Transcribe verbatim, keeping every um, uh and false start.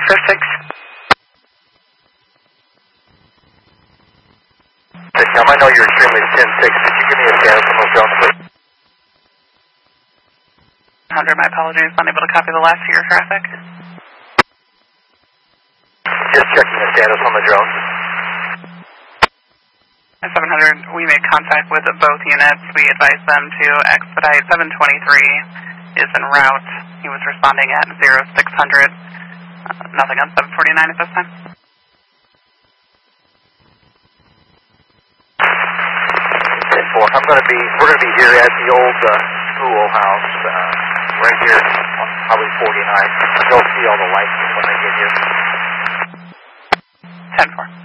six. I know you're extremely ten six. Could you give me a status on those drones, please? one hundred, my apologies. Unable to copy the last of your traffic. Just checking the status on the drones. At seven hundred, we made contact with both units. We advised them to expedite. seven twenty-three is en route. He was responding at zero six hundred. Uh, nothing on seven forty-nine at this time. I'm going to be, we're going to be here at the old uh, schoolhouse, uh, right here on Highway forty-nine. You'll see all the lights when they get here. ten four.